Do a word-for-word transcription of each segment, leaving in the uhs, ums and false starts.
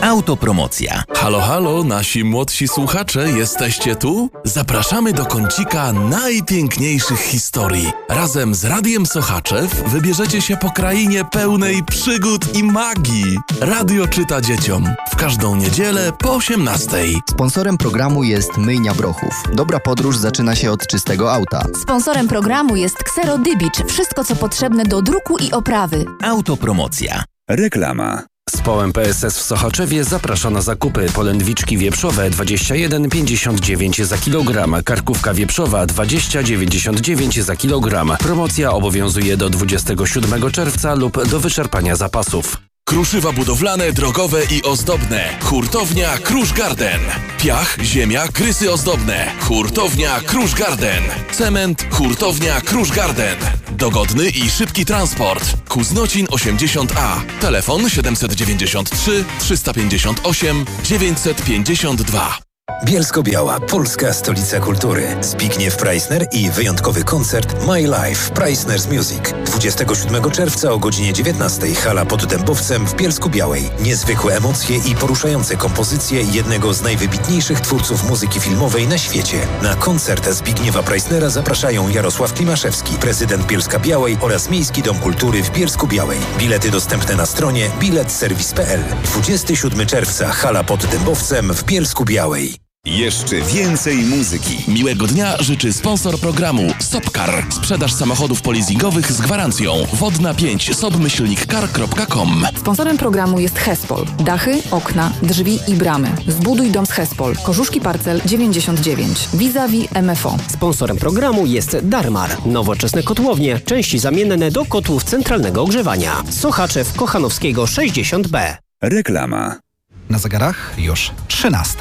Autopromocja. Halo, halo, nasi młodsi słuchacze, jesteście tu? Zapraszamy do kącika najpiękniejszych historii. Razem z Radiem Sochaczew wybierzecie się po krainie pełnej przygód i magii. Radio czyta dzieciom. W każdą niedzielę po osiemnastej. Sponsorem programu jest Myjnia Brochów. Dobra podróż zaczyna się od czystego auta. Sponsorem programu jest Xero Dybicz. Wszystko, co potrzebne do druku i oprawy. Autopromocja. Reklama. Społem P S S w Sochaczewie zaprasza na zakupy. Polędwiczki wieprzowe dwadzieścia jeden pięćdziesiąt dziewięć za kilogram, karkówka wieprzowa dwadzieścia dziewięćdziesiąt dziewięć za kilogram. Promocja obowiązuje do dwudziestego siódmego czerwca lub do wyczerpania zapasów. Kruszywa budowlane, drogowe i ozdobne. Hurtownia Krusz Garden. Piach, ziemia, krysy ozdobne. Hurtownia Krusz Garden. Cement, hurtownia Krusz Garden. Dogodny i szybki transport. Kuznocin osiemdziesiąt A. Telefon siedemset dziewięćdziesiąt trzy trzysta pięćdziesiąt osiem dziewięćset pięćdziesiąt dwa. Bielsko-Biała, polska stolica kultury. Zbigniew Preissner i wyjątkowy koncert My Life Preissner's Music. dwudziestego siódmego czerwca o godzinie dziewiętnastej. Hala pod Dębowcem w Bielsku-Białej. Niezwykłe emocje i poruszające kompozycje jednego z najwybitniejszych twórców muzyki filmowej na świecie. Na koncert Zbigniewa Preissnera zapraszają Jarosław Klimaszewski, prezydent Bielska-Białej oraz Miejski Dom Kultury w Bielsku-Białej. Bilety dostępne na stronie bilet serwis kropka p l. dwudziestego siódmego czerwca. Hala pod Dębowcem w Bielsku-Białej. Jeszcze więcej muzyki. Miłego dnia życzy sponsor programu Sopcar. Sprzedaż samochodów polizingowych z gwarancją. Wodna pięć sobmyślnikcar kropka com. Sponsorem programu jest Hespol. Dachy, okna, drzwi i bramy. Zbuduj dom z Hespol. Korzuszki Parcel dziewięćdziesiąt dziewięć. Vis-a-vis M F O. Sponsorem programu jest Darmar. Nowoczesne kotłownie. Części zamienne do kotłów centralnego ogrzewania. Sochaczew Kochanowskiego sześćdziesiąt B. Reklama. Na zegarach już trzynasta.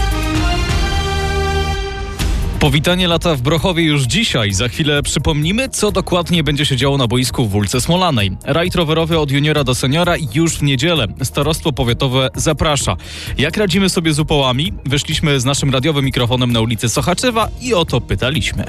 Powitanie lata w Brochowie już dzisiaj. Za chwilę przypomnimy, co dokładnie będzie się działo na boisku w Wólce Smolanej. Rajd rowerowy od juniora do seniora już w niedzielę. Starostwo powiatowe zaprasza. Jak radzimy sobie z upałami? Wyszliśmy z naszym radiowym mikrofonem na ulicy Sochaczewa i o to pytaliśmy.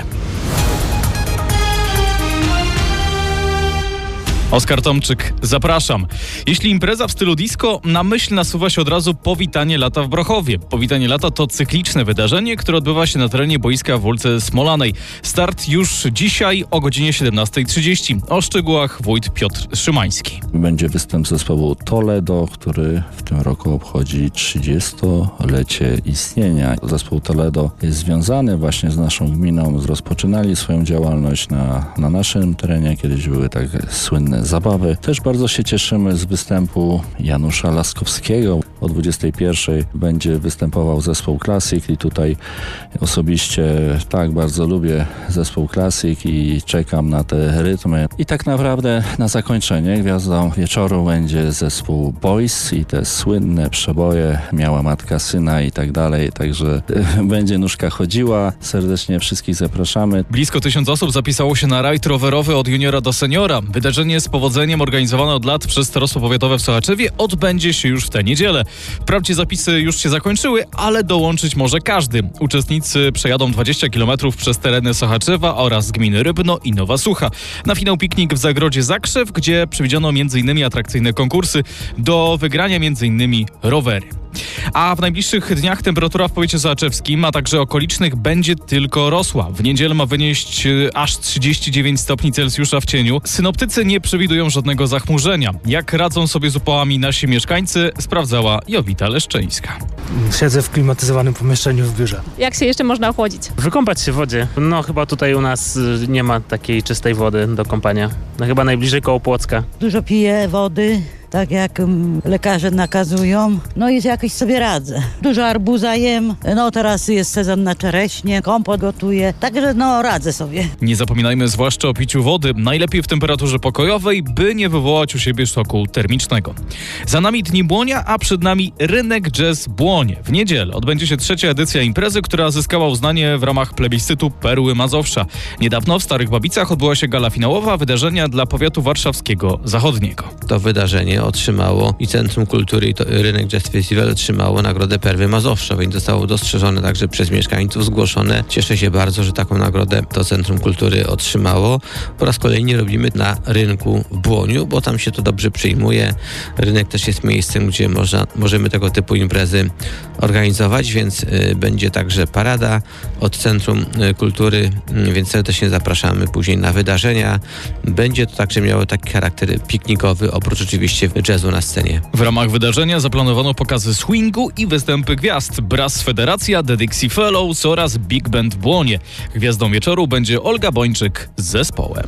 Oskar Tomczyk, zapraszam. Jeśli impreza w stylu disco, na myśl nasuwa się od razu powitanie lata w Brochowie. Powitanie lata to cykliczne wydarzenie, które odbywa się na terenie boiska w Wólce Smolanej. Start już dzisiaj o godzinie siedemnasta trzydzieści. O szczegółach wójt Piotr Szymański. Będzie występ zespołu Toledo, który w tym roku obchodzi trzydziestolecie istnienia. Zespół Toledo jest związany właśnie z naszą gminą. Rozpoczynali swoją działalność na, na naszym terenie. Kiedyś były tak słynne zabawy. Też bardzo się cieszymy z występu Janusza Laskowskiego. O dwudziestej pierwszej będzie występował zespół Classic i tutaj osobiście tak bardzo lubię zespół Classic i czekam na te rytmy. I tak naprawdę na zakończenie gwiazdą wieczoru będzie zespół Boys i te słynne przeboje Miała matka syna i tak dalej. Także będzie nóżka chodziła. Serdecznie wszystkich zapraszamy. Blisko tysiąc osób zapisało się na rajd rowerowy od juniora do seniora. Wydarzenie z powodzeniem organizowane od lat przez Starostwo Powiatowe w Sochaczewie odbędzie się już w tę niedzielę. Wprawdzie zapisy już się zakończyły, ale dołączyć może każdy. Uczestnicy przejadą dwadzieścia kilometrów przez tereny Sochaczewa oraz gminy Rybno i Nowa Sucha. Na finał piknik w zagrodzie Zakrzew, gdzie przewidziano między innymi atrakcyjne konkursy. Do wygrania między innymi rowery. A w najbliższych dniach temperatura w powiecie sochaczewskim, a także okolicznych będzie tylko rosła. W niedzielę ma wynieść aż trzydzieści dziewięć stopni Celsjusza w cieniu. Synoptycy nie przewidują żadnego zachmurzenia. Jak radzą sobie z upałami nasi mieszkańcy, sprawdzała Jowita Leszczyńska. Siedzę w klimatyzowanym pomieszczeniu w biurze. Jak się jeszcze można ochłodzić? Wykąpać się w wodzie. No chyba tutaj u nas nie ma takiej czystej wody do kąpania. No chyba najbliżej koło Płocka. Dużo piję wody, tak jak um, lekarze nakazują. No i jakoś sobie radzę. Dużo arbuza jem. No teraz jest sezon na czereśnie, kompot gotuję. Także no radzę sobie. Nie zapominajmy zwłaszcza o piciu wody. Najlepiej w temperaturze pokojowej, by nie wywołać u siebie szoku termicznego. Za nami Dni Błonia, a przed nami Rynek Jazz Błonie. W niedzielę odbędzie się trzecia edycja imprezy, która zyskała uznanie w ramach plebiscytu Perły Mazowsza. Niedawno w Starych Babicach odbyła się gala finałowa wydarzenia dla powiatu warszawskiego zachodniego. To wydarzenie Wydarzenie otrzymało i Centrum Kultury i to Rynek Jazz Festival otrzymało nagrodę Perły Mazowsza, więc zostało dostrzeżone także przez mieszkańców, zgłoszone. Cieszę się bardzo, że taką nagrodę to Centrum Kultury otrzymało. Po raz kolejny robimy na rynku w Błoniu, bo tam się to dobrze przyjmuje. Rynek też jest miejscem, gdzie można, możemy tego typu imprezy organizować, więc y, będzie także parada od Centrum y, Kultury, y, więc serdecznie zapraszamy później na wydarzenia. Będzie to także miało taki charakter piknikowy, oprócz oczywiście jazzu na scenie. W ramach wydarzenia zaplanowano pokazy swingu i występy gwiazd. Brass Federacja, The Dixie Fellows oraz Big Band w Błonie. Gwiazdą wieczoru będzie Olga Bończyk z zespołem.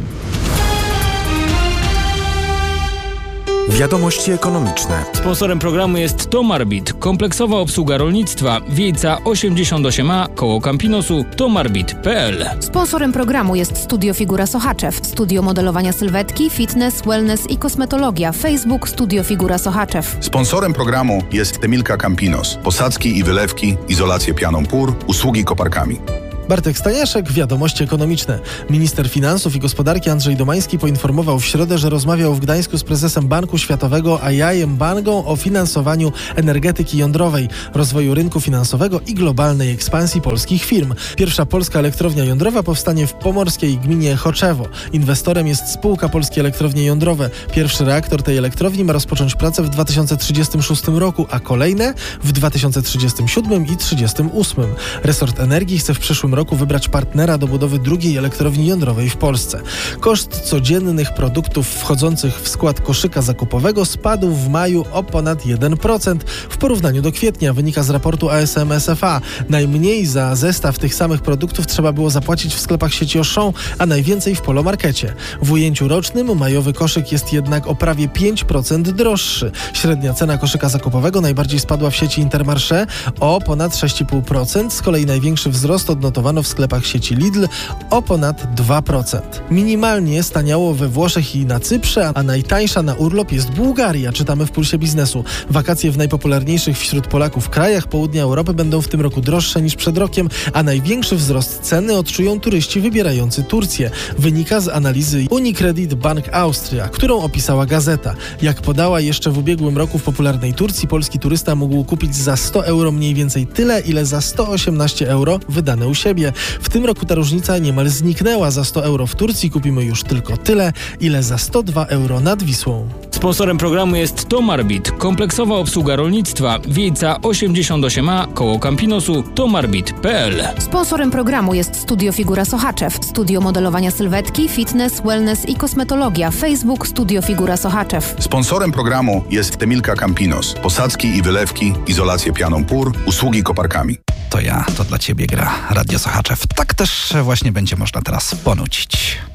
Wiadomości ekonomiczne. Sponsorem programu jest Tomarbit, kompleksowa obsługa rolnictwa, Wiejca osiemdziesiąt osiem A, koło Campinosu, tomarbit kropka p l. Sponsorem programu jest Studio Figura Sochaczew, studio modelowania sylwetki, fitness, wellness i kosmetologia. Facebook Studio Figura Sochaczew. Sponsorem programu jest Temilka Campinos, posadzki i wylewki, izolację pianą pór, usługi koparkami. Bartek Staniaszek, Wiadomości ekonomiczne. Minister Finansów i Gospodarki Andrzej Domański poinformował w środę, że rozmawiał w Gdańsku z prezesem Banku Światowego Ajajem Bangą o finansowaniu energetyki jądrowej, rozwoju rynku finansowego i globalnej ekspansji polskich firm. Pierwsza polska elektrownia jądrowa powstanie w pomorskiej gminie Choczewo. Inwestorem jest spółka Polskie Elektrownie Jądrowe. Pierwszy reaktor tej elektrowni ma rozpocząć pracę w dwa tysiące trzydziestym szóstym roku, a kolejne w dwa tysiące trzydziestym siódmym i trzydziestym ósmym. Resort Energii chce w przyszłym roku wybrać partnera do budowy drugiej elektrowni jądrowej w Polsce. Koszt codziennych produktów wchodzących w skład koszyka zakupowego spadł w maju o ponad jeden procent w porównaniu do kwietnia, wynika z raportu A S M S F A. Najmniej za zestaw tych samych produktów trzeba było zapłacić w sklepach sieci Auchan, a najwięcej w Polomarkecie. W ujęciu rocznym majowy koszyk jest jednak o prawie pięć procent droższy. Średnia cena koszyka zakupowego najbardziej spadła w sieci Intermarché o ponad sześć i pół procent, z kolei największy wzrost odnotowano w sklepach sieci Lidl o ponad dwa procent. Minimalnie staniało we Włoszech i na Cyprze, a najtańsza na urlop jest Bułgaria, czytamy w Pulsie Biznesu. Wakacje w najpopularniejszych wśród Polaków krajach południa Europy będą w tym roku droższe niż przed rokiem, a największy wzrost ceny odczują turyści wybierający Turcję. Wynika z analizy Unicredit Bank Austria, którą opisała Gazeta. Jak podała jeszcze w ubiegłym roku w popularnej Turcji, polski turysta mógł kupić za sto euro mniej więcej tyle, ile za sto osiemnaście euro wydane u siebie. W tym roku ta różnica niemal zniknęła. Za sto euro w Turcji kupimy już tylko tyle, ile za sto dwa euro nad Wisłą. Sponsorem programu jest Tomarbit, kompleksowa obsługa rolnictwa, Wiejca osiemdziesiąt osiem A, koło Campinosu, tomarbit kropka p l. Sponsorem programu jest Studio Figura Sochaczew, studio modelowania sylwetki, fitness, wellness i kosmetologia. Facebook Studio Figura Sochaczew. Sponsorem programu jest Temilka Campinos, posadzki i wylewki, izolację pianą pór, usługi koparkami. To ja, to dla Ciebie gra Radio Sochaczew. Tak też właśnie będzie można teraz ponucić.